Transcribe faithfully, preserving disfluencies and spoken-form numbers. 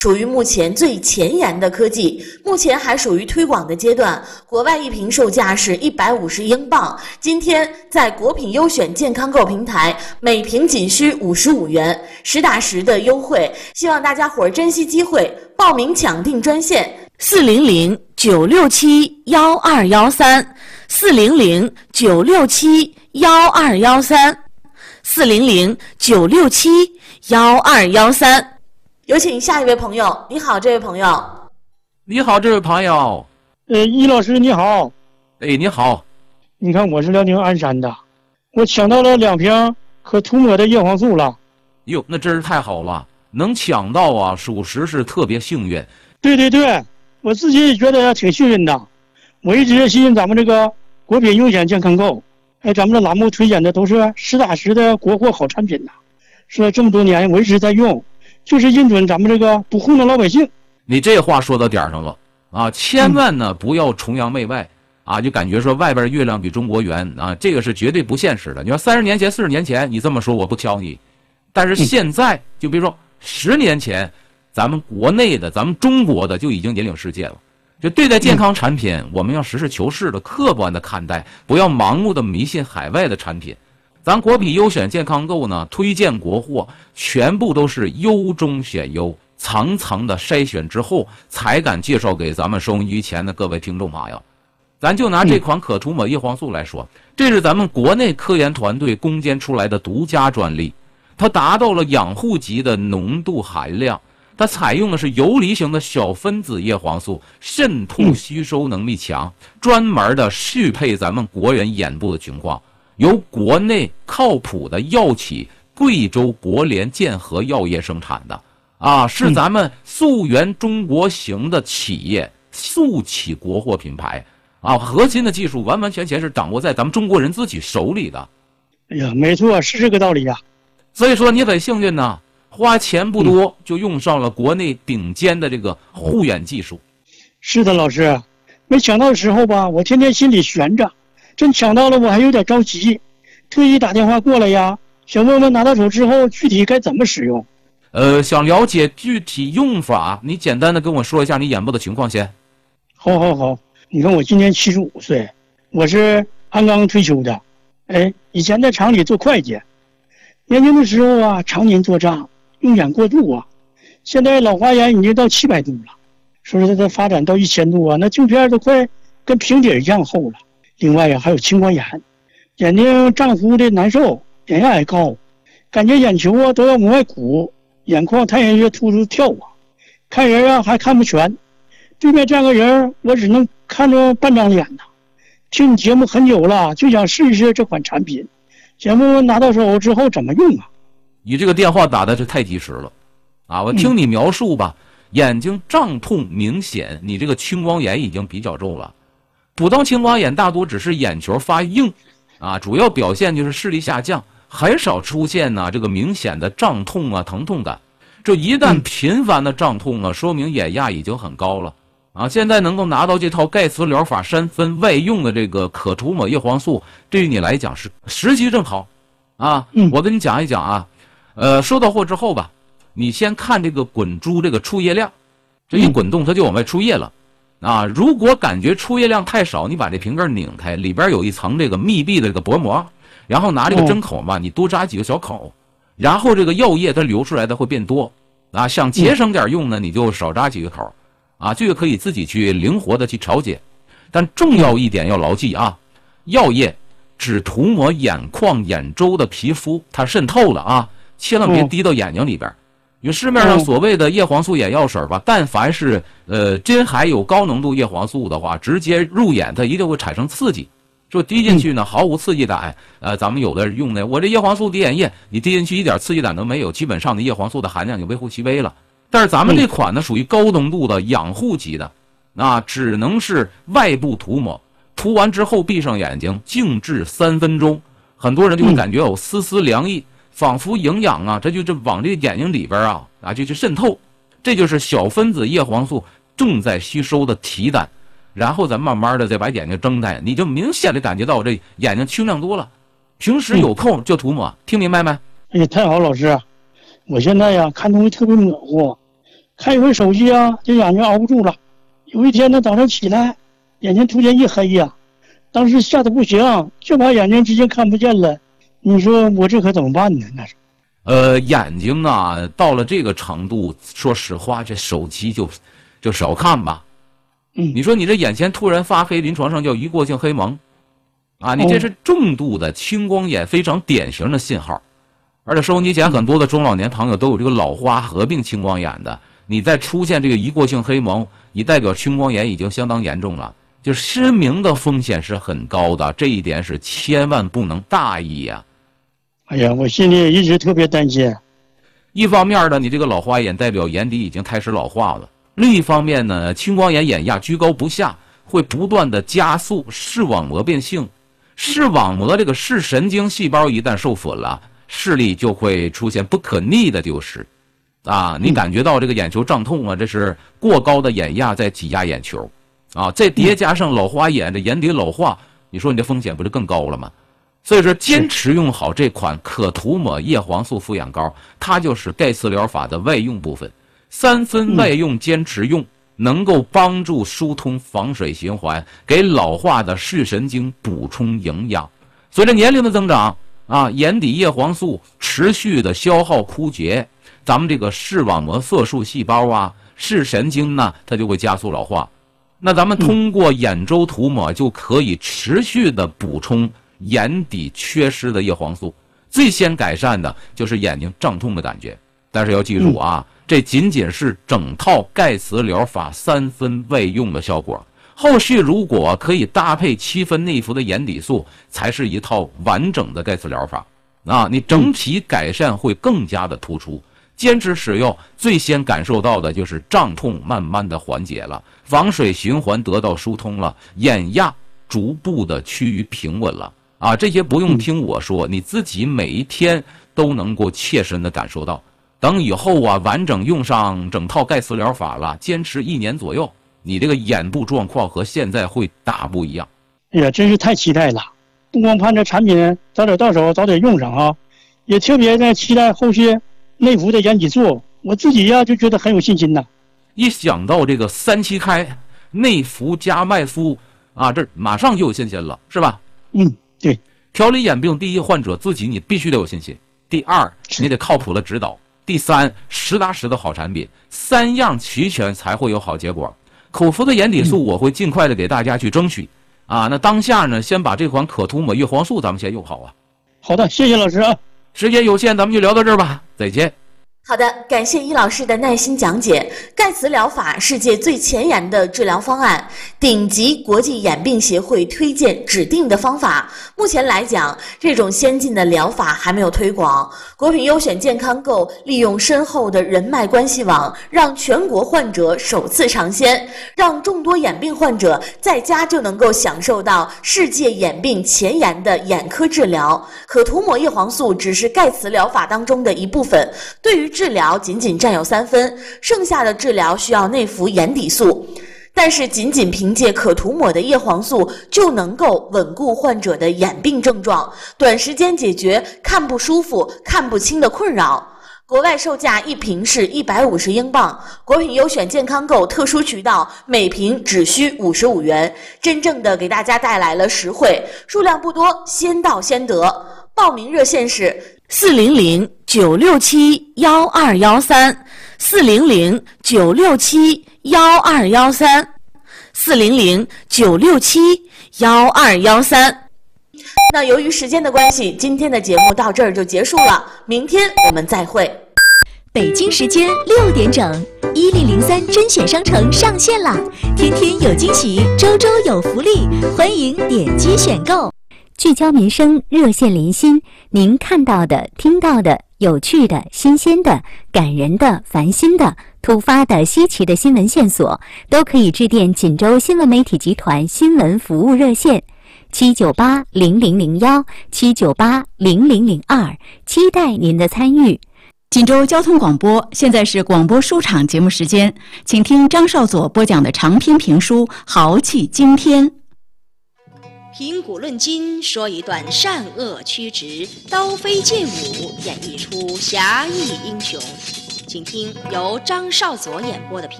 属于目前最前沿的科技，目前还属于推广的阶段。国外一瓶售价是一百五十英镑，今天在国品优选健康购平台，每瓶仅需五十五元，实打实的优惠。希望大家伙儿珍惜机会，报名抢订专线四零零九六七幺二幺三，四零零九六七幺二幺三，四零零九六七幺二幺三。有请下一位朋友。你好，这位朋友。 你好，这位朋友。 呃，易老师你好。 哎，你好。 你看我是辽宁鞍山的，我抢到了两瓶可涂抹的叶黄素了。 哟，那真是太好了，能抢到啊，属实是特别幸运。 对对对，我自己也觉得挺幸运的。我一直信任咱们这个国品优选健康购，哎，咱们的栏目推荐的都是实打实的国货好产品呐，是这么多年我一直在用。就是印准咱们这个不糊弄老百姓。 你这话说到点上了啊！千万呢不要崇洋媚外啊，就感觉说外边月亮比中国圆啊，这个是绝对不现实的。你说三十年前、四十年前你这么说我不挑你，但是现在就比如说十年前，咱们国内的、咱们中国的就已经引领世界了。就对待健康产品，我们要实事求是的、客观的看待，不要盲目的迷信海外的产品。咱国品优选健康购呢，推荐国货全部都是优中选优，层层的筛选之后，才敢介绍给咱们收音机前的各位听众朋友。咱就拿这款可涂抹叶黄素来说，这是咱们国内科研团队攻坚出来的独家专利，它达到了养护级的浓度含量，它采用的是游离型的小分子叶黄素，渗透吸收能力强，专门的适配咱们国人眼部的情况。由国内靠谱的药企贵州国联健和药业生产的啊，是咱们溯源中国型的企业速起国货品牌啊，核心的技术完完全全是掌握在咱们中国人自己手里的。 哎呀，没错，是这个道理呀。 所以说你很幸运呢，花钱不多就用上了国内顶尖的这个护眼技术。 是的，老师，没抢到的时候吧，我天天心里悬着。真抢到了，我还有点着急，特意打电话过来呀，想问问拿到手之后具体该怎么使用。 呃，想了解具体用法，你简单的跟我说一下你眼部的情况先。 好好好，你看我今年七十五岁，我是鞍钢退休的，哎，以前在厂里做会计，年轻的时候啊，常年做账，用眼过度啊，现在老花眼已经到七百度了，说是它发展到一千度啊，那镜片都快跟平底一样厚了。另外呀，还有青光眼，眼睛胀乎的难受，眼压也高，感觉眼球啊都要往外鼓，眼眶太阳穴突突跳啊，看人啊还看不全。对面站个人，我只能看着半张脸呐。听你节目很久了，就想试一试这款产品，想问问拿到手之后怎么用啊？ 你这个电话打的是太及时了啊！我听你描述吧，嗯、眼睛胀痛明显，你这个青光眼已经比较重了。普通青光眼大多只是眼球发硬，啊，主要表现就是视力下降，很少出现呢、啊、这个明显的胀痛啊、疼痛感。这一旦频繁的胀痛啊，说明眼压已经很高了啊。现在能够拿到这套钙磁疗法三分外用的这个可涂抹叶黄素，对于你来讲是时机正好啊。我跟你讲一讲啊，呃，收到货之后吧，你先看这个滚珠这个出液量，这一滚动它就往外出液了。啊，如果感觉出液量太少，你把这瓶盖拧开，里边有一层这个密闭的这个薄膜，然后拿这个针口嘛，你多扎几个小口，然后这个药液它流出来的会变多啊。想节省点用呢，你就少扎几个口啊，这个可以自己去灵活的去调节。但重要一点要牢记啊，药液只涂抹眼眶、眼周的皮肤，它渗透了啊，千万别滴到眼睛里边。因为市面上所谓的叶黄素眼药水吧，但凡是呃真含有高浓度叶黄素的话，直接入眼它一定会产生刺激，就滴进去呢毫无刺激感。呃，咱们有的用的，我这叶黄素滴眼液，你滴进去一点刺激感都没有，基本上的叶黄素的含量就微乎其微了。但是咱们这款呢属于高浓度的养护级的，啊，只能是外部涂抹，涂完之后闭上眼睛静置三分钟，很多人就会感觉有丝丝凉意。仿佛营养啊，这就这往这眼睛里边啊啊就去渗透，这就是小分子叶黄素正在吸收的提胆，然后咱慢慢的再把眼睛睁开，你就明显的感觉到这眼睛清亮多了。平时有空就涂抹，嗯、听明白没？ 哎呀，太好，老师，我现在呀看东西特别模糊， 看一会儿手机啊，这眼睛熬不住了。有一天呢，早上起来，眼睛突然一黑呀、啊，当时吓得不行，就把眼睛直接看不见了。你说我这可怎么办呢？那是。 呃，眼睛啊，到了这个程度，说实话，这手机就就少看吧。 嗯， 你说你这眼前突然发黑，临床上叫一过性黑蒙，啊，你这是重度的青光眼，非常典型的信号。而且收音机前很多的中老年朋友都有这个老花合并青光眼的，你再出现这个一过性黑蒙，你代表青光眼已经相当严重了，就失明的风险是很高的，这一点是千万不能大意呀、啊。 哎呀，我心里也一直特别担心。 一方面呢，你这个老花眼代表眼底已经开始老化了；另一方面呢，青光眼眼压居高不下，会不断的加速视网膜变性。视网膜这个视神经细胞一旦受损了，视力就会出现不可逆的丢失。啊，你感觉到这个眼球胀痛啊，这是过高的眼压在挤压眼球。啊，再叠加上老花眼，这眼底老化，你说你这风险不是更高了吗？所以说，坚持用好这款可涂抹叶黄素敷眼膏，它就是盖茨疗法的外用部分，三分外用，坚持用，能够帮助疏通防水循环，给老化的视神经补充营养。随着年龄的增长啊，眼底叶黄素持续的消耗枯竭，咱们这个视网膜色素细胞啊，视神经呢，它就会加速老化。那咱们通过眼周涂抹就可以持续的补充眼底缺失的叶黄素，最先改善的就是眼睛胀痛的感觉。但是要记住啊，这仅仅是整套盖茨疗法三分外用的效果，后续如果可以搭配七分内服的眼底素，才是一套完整的盖茨疗法啊！你整体改善会更加的突出。坚持使用，最先感受到的就是胀痛慢慢的缓解了，防水循环得到疏通了，眼压逐步的趋于平稳了。啊，这些不用听我说，你自己每一天都能够切身的感受到。等以后啊，完整用上整套盖茨疗法了，坚持一年左右，你这个眼部状况和现在会大不一样。 哎呀，真是太期待了！不光盼着产品早点到手，早点用上啊，也特别在期待后续内服的眼底素。我自己呀就觉得很有信心呐。 一想到这个三七开，内服加外敷啊，这马上就有信心了，是吧？ 嗯。对， 调理眼病，第一，患者自己你必须得有信心；第二，你得靠谱的指导；第三，实打实的好产品，三样齐全才会有好结果。口服的眼底素我会尽快的给大家去争取、嗯、啊。那当下呢，先把这款可涂抹叶黄素咱们先用好啊。 好的，谢谢老师啊。 时间有限，咱们就聊到这儿吧，再见。 好的，感谢易老师的耐心讲解。盖茨疗法，世界最前沿的治疗方案，顶级国际眼病协会推荐指定的方法。目前来讲，这种先进的疗法还没有推广。国品优选健康购利用深厚的人脉关系网，让全国患者首次尝鲜，让众多眼病患者在家就能够享受到世界眼病前沿的眼科治疗。可涂抹叶黄素只是盖茨疗法当中的一部分，对于治疗仅仅占有三分，剩下的治疗需要内服眼底素。但是仅仅凭借可涂抹的叶黄素就能够稳固患者的眼病症状，短时间解决看不舒服、看不清的困扰。国外售价一瓶是一百五十英镑，国品优选健康购特殊渠道每瓶只需五十五元，真正的给大家带来了实惠，数量不多，先到先得。报名热线是四零零九六七幺二幺三，四零零九六七幺二幺三，四零零九六七幺二幺三。那由于时间的关系，今天的节目到这儿就结束了，明天我们再会。 北京时间六点整，一零零三甄选商城上线啦！天天有惊喜，周周有福利，欢迎点击选购。 聚焦民生，热线连心，您看到的、听到的、有趣的、新鲜的、感人的、烦心的、突发的、稀奇的新闻线索，都可以致电锦州新闻媒体集团新闻服务热线七九八零零零幺七九八零零零二，期待您的参与。 锦州交通广播，现在是广播书场节目时间，请听张少佐播讲的长篇评书《豪气惊天》。 评古论今，说一段善恶曲直、刀飞剑舞，演绎出侠义英雄。 请听由张少佐演播的评。